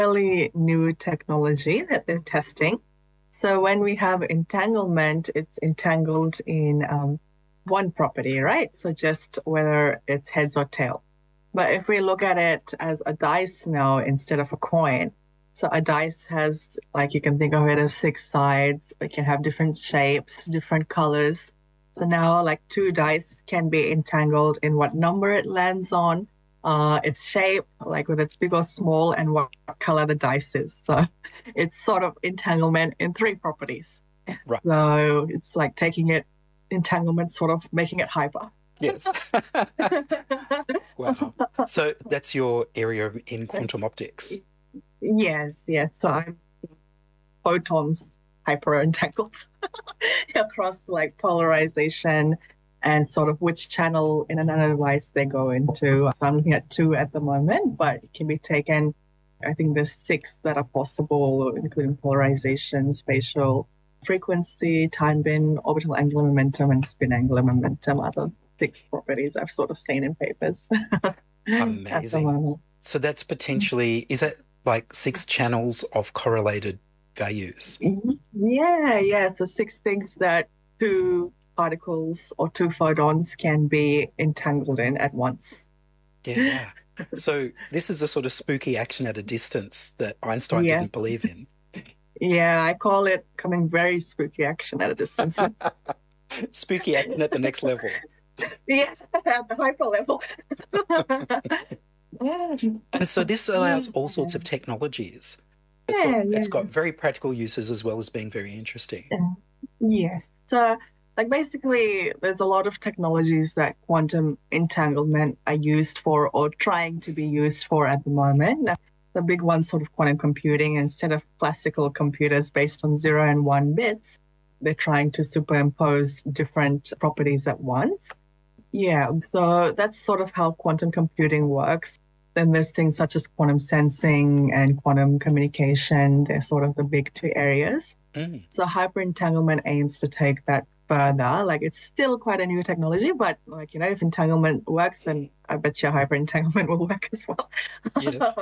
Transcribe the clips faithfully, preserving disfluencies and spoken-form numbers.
fairly new technology that they're testing. So when we have entanglement, it's entangled in um, one property, right? So just whether it's heads or tail. But if we look at it as a dice now instead of a coin, so a dice has, like, you can think of it as six sides. It can have different shapes, different colors. So now, like, two dice can be entangled in what number it lands on, uh, its shape, like whether it's big or small, and what color the dice is. So it's sort of entanglement in three properties. Right. So it's like taking it, entanglement, sort of making it hyper. Yes. Wow. So that's your area in quantum optics. Yes, yes. So I'm photons hyper entangled across like polarization and sort of which channel in another device they go into. So I'm looking at two at the moment, but it can be taken. I think there's six that are possible, including polarization, spatial frequency, time bin, orbital angular momentum, and spin angular momentum are the six properties I've sort of seen in papers. At the Amazing. moment. So that's potentially, is that like six channels of correlated values? Yeah, yeah. So six things that two particles or two photons can be entangled in at once. Yeah. So this is a sort of spooky action at a distance that Einstein Yes. didn't believe in. Yeah, I call it coming very spooky action at a distance. Spooky action at the next level. Yeah, at the hyper level. And so this allows all sorts of technologies. It's Yeah, got yeah. it's got very practical uses as well as being very interesting. Yes. So, like, basically, there's a lot of technologies that quantum entanglement are used for or trying to be used for at the moment. The big one, sort of quantum computing, instead of classical computers based on zero and one bits, they're trying to superimpose different properties at once. Yeah, so that's sort of how quantum computing works. Then there's things such as quantum sensing and quantum communication. They're sort of the big two areas. Mm. So hyperentanglement aims to take that further. Like, it's still quite a new technology, but, like, you know, if entanglement works, then I bet you hyperentanglement will work as well. Yes.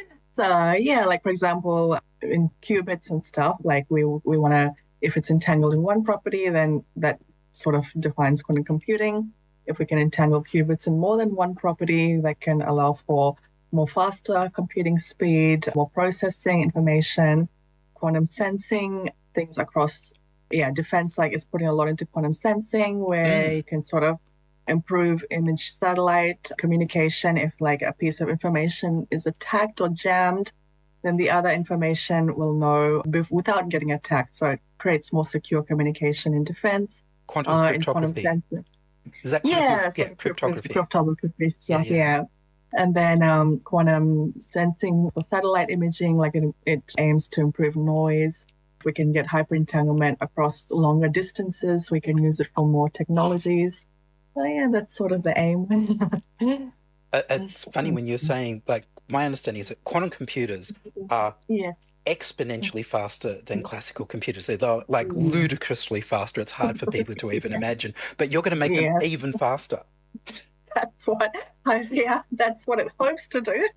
So yeah, like, for example, in qubits and stuff, like we we want to, if it's entangled in one property, then that sort of defines quantum computing. If we can entangle qubits in more than one property, that can allow for more faster computing speed, more processing information, quantum sensing, things across, yeah, defense, like, it's putting a lot into quantum sensing, where Mm. you can sort of improve image satellite communication. If, like, a piece of information is attacked or jammed, then the other information will know without getting attacked. So it creates more secure communication in defense. Quantum Uh, in quantum cryptography. sensing. Is that quantum? Yeah, Yeah, so cryptography. cryptography stuff, Yeah, yeah. yeah. And then um, quantum sensing for satellite imaging, like, it, it aims to improve noise. If we can get hyperentanglement across longer distances, we can use it for more technologies. So yeah, that's sort of the aim. Uh, It's funny when you're saying, like, my understanding is that quantum computers are Yes. exponentially faster than classical computers. They're like ludicrously faster. It's hard for people to even imagine, but you're going to make them Yes. even faster. That's what I, yeah, that's what it hopes to do.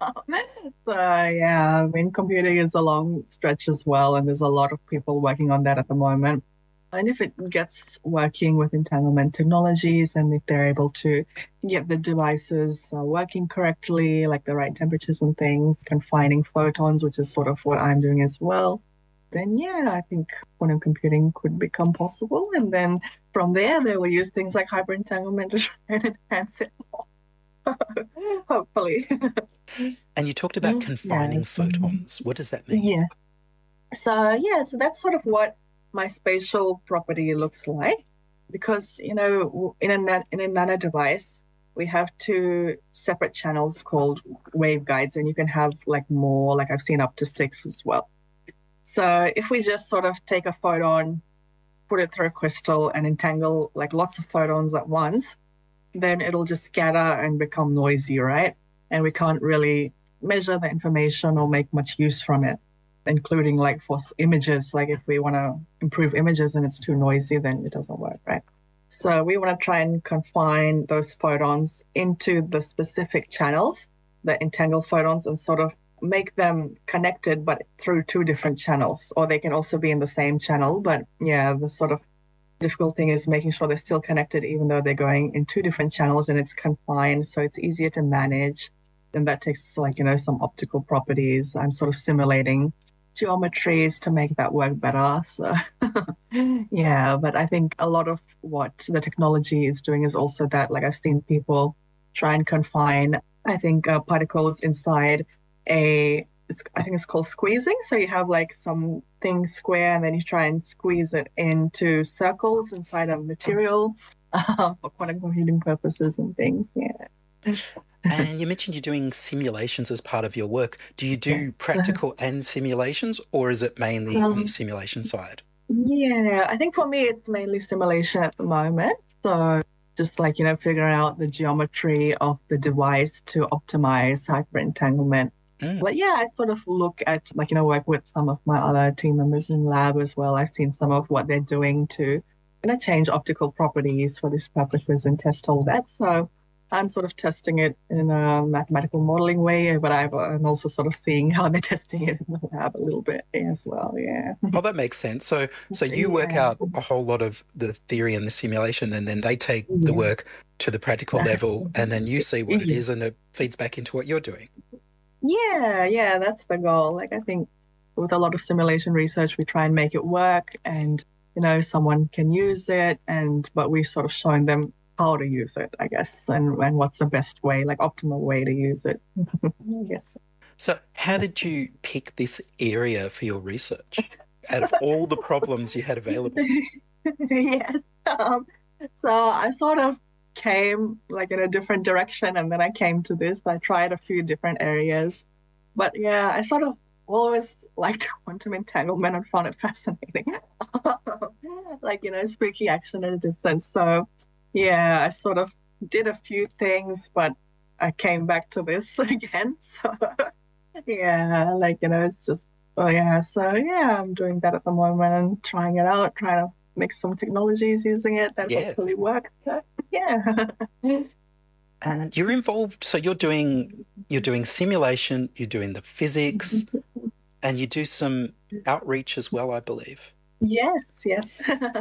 So yeah, I mean, computing is a long stretch as well, and there's a lot of people working on that at the moment. And if it gets working with entanglement technologies, and if they're able to get the devices uh, working correctly, like the right temperatures and things, confining photons, which is sort of what I'm doing as well, then yeah, I think quantum computing could become possible. And then from there, they will use things like hyperentanglement to try and enhance it more. Hopefully. And you talked about confining Yes. photons. What does that mean? Yes. So yeah, so that's sort of what my spatial property looks like, because, you know, in a nan- in a nano device, we have two separate channels called waveguides, and you can have, like, more, like, I've seen up to six as well. So if we just sort of take a photon, put it through a crystal, and entangle, like, lots of photons at once, then it'll just scatter and become noisy, right? And we can't really measure the information or make much use from it, including, like, for images. Like, if we want to improve images and it's too noisy, then it doesn't work, right? So we want to try and confine those photons into the specific channels, the entangled photons, and sort of make them connected but through two different channels, or they can also be in the same channel. But yeah, the sort of difficult thing is making sure they're still connected even though they're going in two different channels and it's confined, so it's easier to manage. And that takes, like, you know, some optical properties. I'm sort of simulating geometries to make that work better. So yeah, but I think a lot of what the technology is doing is also that, like, I've seen people try and confine, I think, uh, particles inside a, it's, I think it's called squeezing. So you have like something square and then you try and squeeze it into circles inside a material uh, for quantum computing purposes and things. Yeah. And you mentioned you're doing simulations as part of your work. Do you do Yes. practical and simulations, or is it mainly on the Um, simulation side? yeah, I think for me it's mainly simulation at the moment. So just like, you know, figuring out the geometry of the device to optimize hyperentanglement. Mm. But yeah, I sort of look at, like, you know, work with some of my other team members in lab as well. I've seen some of what they're doing to, you know, change optical properties for these purposes and test all that. So I'm sort of testing it in a mathematical modeling way, but I've, I'm also sort of seeing how they're testing it in the lab a little bit as well. Yeah. Oh, that makes sense. So, so you work Yeah. out a whole lot of the theory and the simulation, and then they take the Yeah. work to the practical level, and then you see what it Yeah. is, and it feeds back into what you're doing. Yeah, yeah, that's the goal. Like, I think with a lot of simulation research, we try and make it work and, you know, someone can use it, and but we're sort of showing them how to use it, I guess, and, and what's the best way, like optimal way to use it. I guess. So, how did you pick this area for your research out of all the problems you had available? Yes. Um, so I sort of came like in a different direction and then I came to this. I tried a few different areas. But yeah, I sort of always liked quantum entanglement and found it fascinating. Like, you know, spooky action at a distance. So yeah, I sort of did a few things, but I came back to this again. So yeah, like, you know, it's just, oh yeah. So yeah, I'm doing that at the moment and trying it out, trying to make some technologies using it that Yeah. hopefully work. But yeah. And you're involved, so you're doing you're doing simulation, you're doing the physics, and you do some outreach as well, I believe. Yes, yes.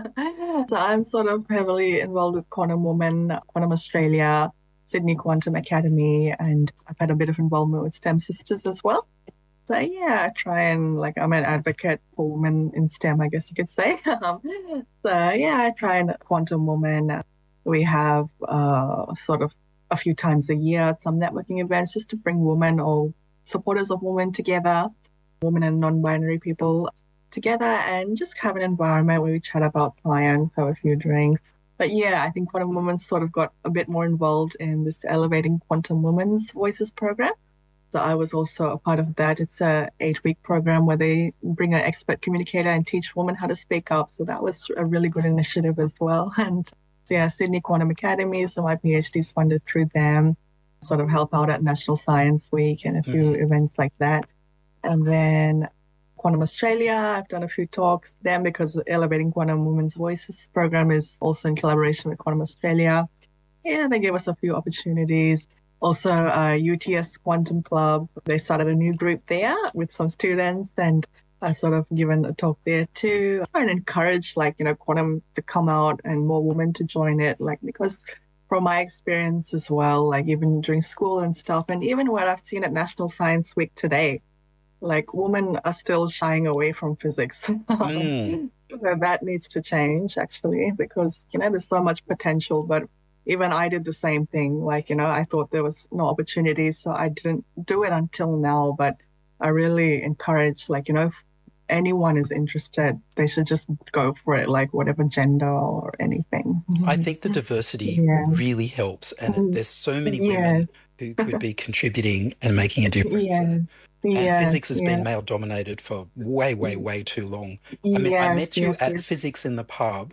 So I'm sort of heavily involved with Quantum Woman, Quantum Australia, Sydney Quantum Academy, and I've had a bit of involvement with STEM Sisters as well. So yeah, I try and, like, I'm an advocate for women in STEM, I guess you could say. Um, so yeah, I try and Quantum Woman. We have uh, sort of a few times a year some networking events just to bring women or supporters of women together, women and non-binary people together, and just have an environment where we chat about science, have a few drinks. But yeah, I think Quantum Women sort of got a bit more involved in this Elevating Quantum Women's Voices program. So I was also a part of that. It's a eight-week program where they bring an expert communicator and teach women how to speak up. So that was a really good initiative as well. And so yeah, Sydney Quantum Academy. So my PhD is funded through them. Sort of help out at National Science Week and a few Mhm. events like that. And then Quantum Australia, I've done a few talks then because the Elevating Quantum Women's Voices program is also in collaboration with Quantum Australia. Yeah, they gave us a few opportunities. Also, uh, U T S Quantum Club, they started a new group there with some students, and I sort of given a talk there too. I try and encourage, like, you know, quantum to come out and more women to join it, like, because from my experience as well, like even during school and stuff, and even what I've seen at National Science Week today, like women are still shying away from physics. Mm. So that needs to change actually, because, you know, there's so much potential, but even I did the same thing. Like, you know, I thought there was no opportunities, so I didn't do it until now. But I really encourage, like, you know, if anyone is interested, they should just go for it, like whatever gender or anything. I think the diversity Yeah. really helps, and it, there's so many Yes. women who could be contributing and making a difference. Yes. And Yes. physics has been Yes. male dominated for way, way, way too long. I mean, I Yes. met you Yes. at Yes. physics in the pub,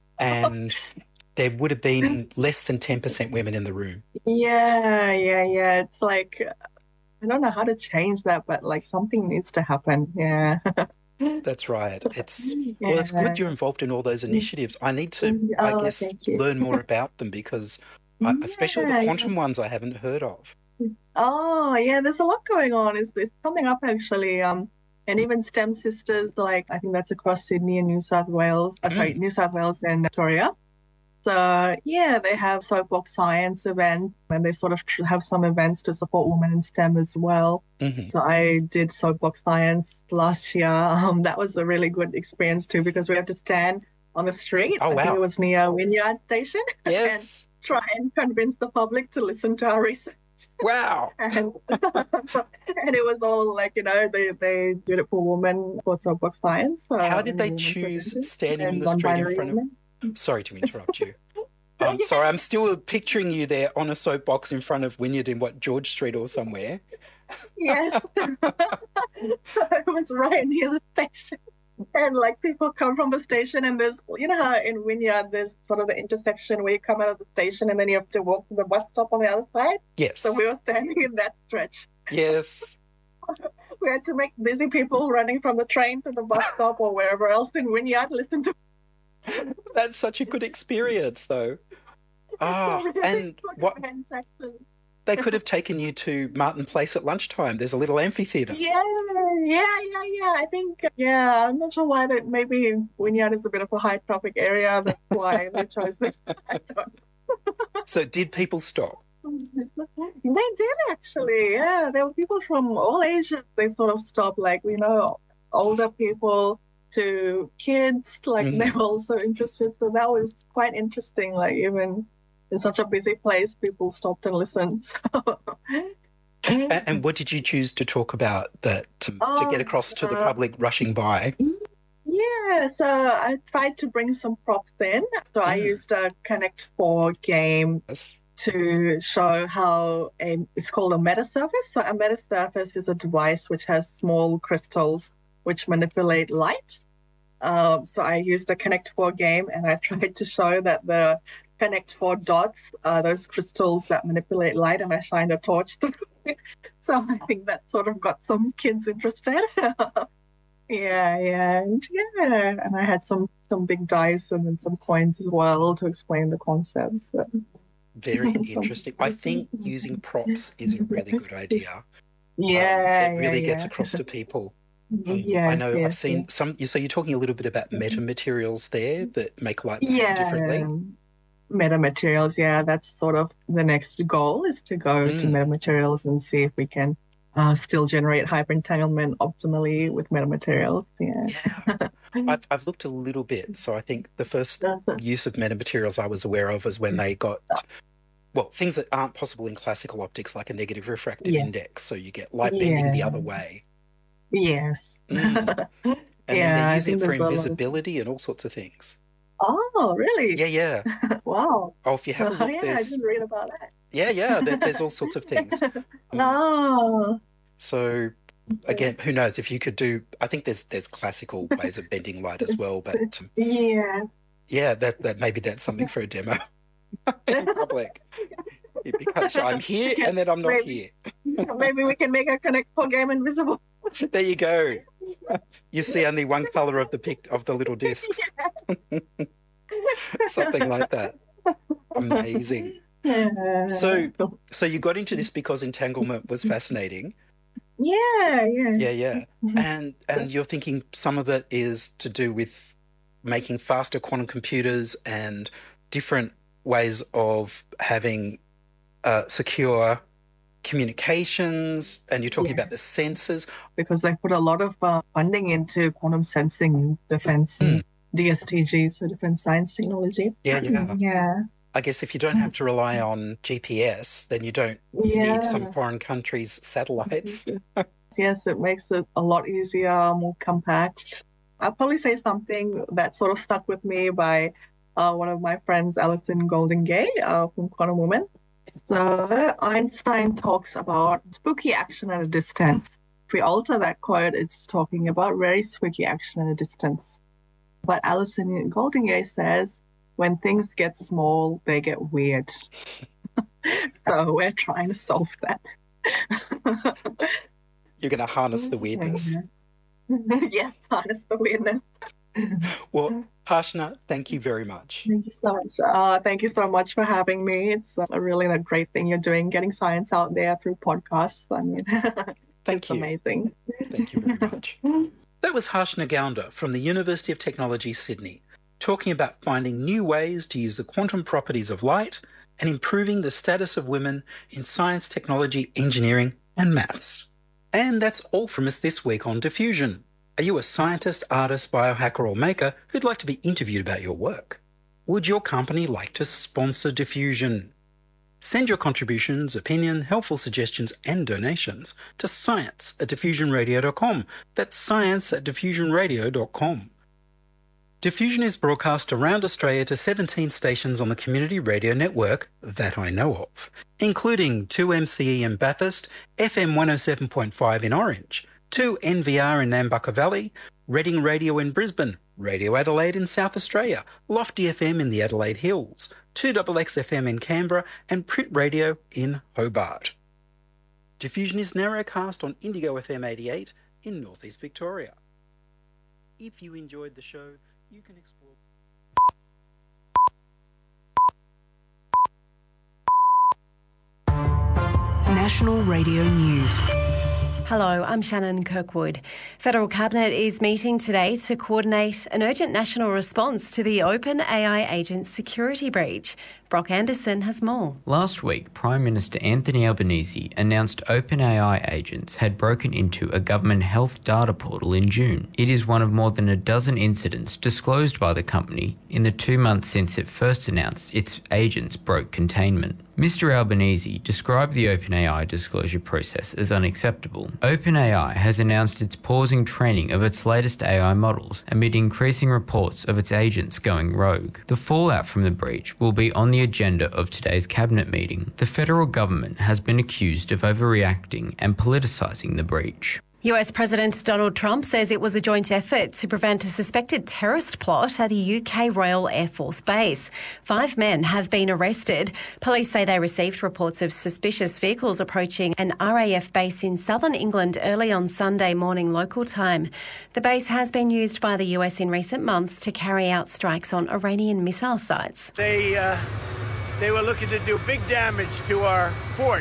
and there would have been less than ten percent women in the room. Yeah. Yeah. Yeah. It's like, I don't know how to change that, but like something needs to happen. Yeah. That's right. It's well, it's good Yeah. you're involved in all those initiatives. I need to, I Oh, guess, thank you. learn more about them because, I, especially the Yeah. Yeah. quantum ones, I haven't heard of. Oh, yeah, there's a lot going on. It's, it's coming up actually. Um, and even STEM Sisters, like I think that's across Sydney and New South Wales. Uh, sorry, Mm. New South Wales and Victoria. So yeah, they have soapbox science events, and they sort of tr- have some events to support women in STEM as well. Hmm. So I did soapbox science last year. Um, that was a really good experience too because we had to stand on the street. Oh, I think it wow. was near Wynyard Station and Yes. try and convince the public to listen to our research. Wow. And and it was all like, you know, they they did it for women for soapbox science, How uh, did they women choose presented standing in and the street in non-binary front of? women. Sorry to interrupt you. So, Um, sorry, I'm still picturing you there on a soapbox in front of Wynyard in what George Street or somewhere. yes. So it was right near the station. And like people come from the station, and there's, you know, how in Wynyard there's sort of the intersection where you come out of the station and then you have to walk to the bus stop on the other side. So Yes. we were standing in that stretch. Yes. We had to make busy people running from the train to the bus stop or wherever else in Wynyard listen to That's such a good experience, though. a Ah, really and good what event, actually. they could have taken you to Martin Place at lunchtime. There's a little amphitheatre. Yeah, yeah, yeah, yeah. I think, yeah, I'm not sure why that maybe Wynyard is a bit of a high traffic area. That's why they chose this. I don't So did people stop? They did actually, yeah. There were people from all ages. They sort of stopped, like, you know, older people to kids, like they Mhm. were also interested. So that was quite interesting. Like even in such a busy place, people stopped and listened. So, And, and what did you choose to talk about that to, to get um, across to the uh, public rushing by? yeah, so I tried to bring some props in. So I Mm, used a Connect Four game yes. to show how a it's called a metasurface. So a metasurface is a device which has small crystals which manipulate light. Um, so I used a Connect Four game, and I tried to show that the Connect Four dots are those crystals that manipulate light, and I shined a torch through it. So I think that sort of got some kids interested. Yeah, yeah, and yeah, and I had some some big dice and then some coins as well to explain the concepts. But Very some, interesting. I think using props is a really good idea. Um, yeah, it yeah, really gets yeah. across to people. Um, I Yes, know I've yes, yes. seen some. So you're talking a little bit about metamaterials there that make light behave Yeah, differently. metamaterials. Yeah, that's sort of the next goal is to go to Mm, metamaterials and see if we can uh, still generate hyperentanglement optimally with metamaterials. Yeah. yeah. I've I've looked a little bit. So I think the first That's it. use of metamaterials I was aware of was when they got, well, things that aren't possible in classical optics, like a negative refractive Yeah, index. So you get light bending the yeah, other way. yes. Mm. And then they're Yeah, I using it think for there's a lot of. invisibility and all sorts of things. Oh, really? Yeah, yeah. Wow. Oh, if you have a Oh, look, yeah, I there's, didn't read about yeah, yeah, there, there's all sorts of things. that. Um, No. so again, who knows if you could do, I think there's there's classical ways of bending light as well, but um, Yeah. yeah, that that maybe that's something for a demo in public. Because I'm here Yeah, and then I'm not maybe here. maybe we can make a Connect Four game invisible. There you go. You see only one color of the pic of the little discs. Something like that. Amazing. Yeah. So so you got into this because entanglement was fascinating. Yeah, yeah. Yeah, yeah. And and you're thinking some of it is to do with making faster quantum computers and different ways of having uh, secure communications, and you're talking about Yes, the sensors. because they put a lot of uh, funding into quantum sensing defense Mm, and D S T G, so defense science technology. yeah, yeah. Yeah. I guess if you don't have to rely on G P S, then you don't need some Yeah. foreign countries' satellites. Yes, it makes it a lot easier, more compact. I'll probably say something that sort of stuck with me by uh, one of my friends, Alison Golden-Gay, uh, from Quantum Woman. So Einstein talks about spooky action at a distance. If we alter that quote, it's talking about very spooky action at a distance. But Alison Golden-Gay says, when things get small, they get weird. So we're trying to solve that. You're going to harness the weirdness. Yes, harness the weirdness. Well, Harshna, thank you very much. Thank you so much. Uh, thank you so much for having me. It's a really a great thing you're doing, getting science out there through podcasts. I mean, Thank it's you. amazing. Thank you very much. That was Harshna Gounder from the University of Technology, Sydney, talking about finding new ways to use the quantum properties of light and improving the status of women in science, technology, engineering, and maths. And that's all from us this week on Diffusion. Are you a scientist, artist, biohacker, or maker who'd like to be interviewed about your work? Would your company like to sponsor Diffusion? Send your contributions, opinion, helpful suggestions, and donations to science at diffusion radio dot com. That's science at diffusion radio dot com. Diffusion is broadcast around Australia to seventeen stations on the community radio network that I know of, including two M C E in Bathurst, F M one oh seven point five in Orange, two N V R in Nambucca Valley, Reading Radio in Brisbane, Radio Adelaide in South Australia, Lofty F M in the Adelaide Hills, two X X F M in Canberra, and Print Radio in Hobart. Diffusion is narrowcast on Indigo F M eighty-eight in North East Victoria. If you enjoyed the show, you can explore... National Radio News. Hello, I'm Shannon Kirkwood. Federal Cabinet is meeting today to coordinate an urgent national response to the OpenAI agent security breach. Brock Anderson has more. Last week, Prime Minister Anthony Albanese announced OpenAI agents had broken into a government health data portal in June. It is one of more than a dozen incidents disclosed by the company in the two months since it first announced its agents broke containment. Mister Albanese described the OpenAI disclosure process as unacceptable. OpenAI has announced it's pausing training of its latest A I models amid increasing reports of its agents going rogue. The fallout from the breach will be on the agenda of today's cabinet meeting. The federal government has been accused of overreacting and politicising the breach. U S President Donald Trump says it was a joint effort to prevent a suspected terrorist plot at a U K Royal Air Force base. Five men have been arrested. Police say they received reports of suspicious vehicles approaching an R A F base in southern England early on Sunday morning local time. The base has been used by the U S in recent months to carry out strikes on Iranian missile sites. They, uh, they were looking to do big damage to our fort.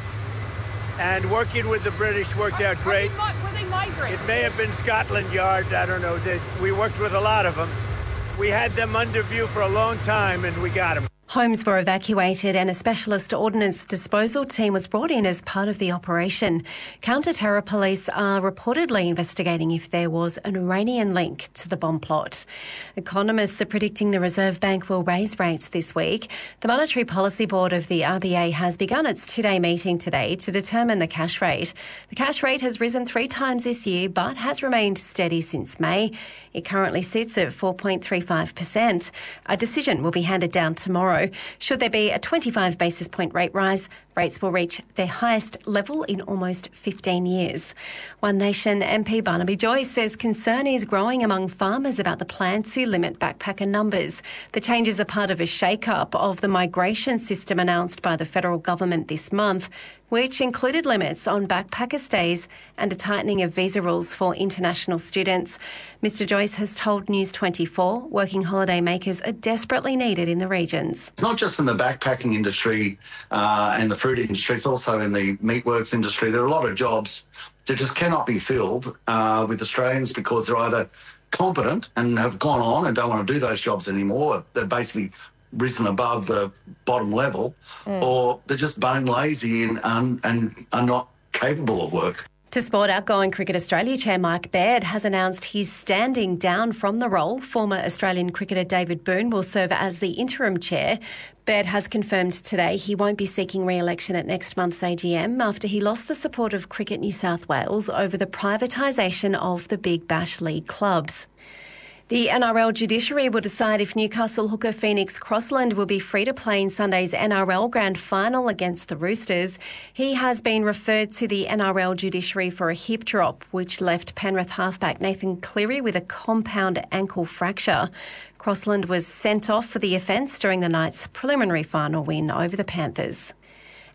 And working with the British worked out great. Were they migrants? It may have been Scotland Yard, I don't know. They, we worked with a lot of them. We had them under view for a long time and we got them. Homes were evacuated and a specialist ordnance disposal team was brought in as part of the operation. Counter-terror police are reportedly investigating if there was an Iranian link to the bomb plot. Economists are predicting the Reserve Bank will raise rates this week. The Monetary Policy Board of the R B A has begun its two-day meeting today to determine the cash rate. The cash rate has risen three times this year but has remained steady since May. It currently sits at four point three five percent. A decision will be handed down tomorrow. Should there be a twenty-five basis point rate rise, rates will reach their highest level in almost fifteen years. One Nation M P Barnaby Joyce says concern is growing among farmers about the plan to limit backpacker numbers. The changes are part of a shake-up of the migration system announced by the federal government this month, which included limits on backpacker stays and a tightening of visa rules for international students. Mister Joyce has told News twenty-four working holiday makers are desperately needed in the regions. It's not just in the backpacking industry uh, and the food industry, it's also in the meatworks industry. There are a lot of jobs that just cannot be filled uh, with Australians because they're either competent and have gone on and don't want to do those jobs anymore. They're basically risen above the bottom level, mm. or they're just bone lazy and, and, and are not capable of work. To sport, outgoing Cricket Australia chair Mike Baird has announced he's standing down from the role. Former Australian cricketer David Boon will serve as the interim chair. Baird has confirmed today he won't be seeking re-election at next month's A G M after he lost the support of Cricket New South Wales over the privatisation of the Big Bash League clubs. The N R L judiciary will decide if Newcastle hooker Phoenix Crossland will be free to play in Sunday's N R L Grand Final against the Roosters. He has been referred to the N R L judiciary for a hip drop, which left Penrith halfback Nathan Cleary with a compound ankle fracture. Crossland was sent off for the offence during the night's preliminary final win over the Panthers.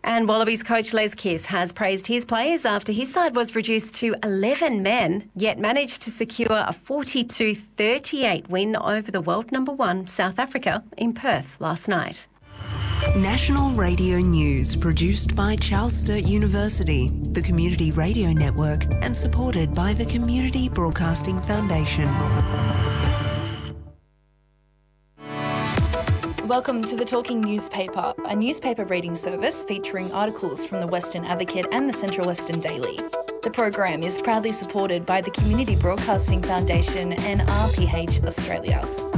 And Wallabies coach Les Kiss has praised his players after his side was reduced to eleven men, yet managed to secure a forty-two thirty-eight win over the world number one South Africa in Perth last night. National Radio News, produced by Charles Sturt University, the Community Radio Network, and supported by the Community Broadcasting Foundation. Welcome to The Talking Newspaper, a newspaper reading service featuring articles from the Western Advocate and the Central Western Daily. The program is proudly supported by the Community Broadcasting Foundation and R P H Australia.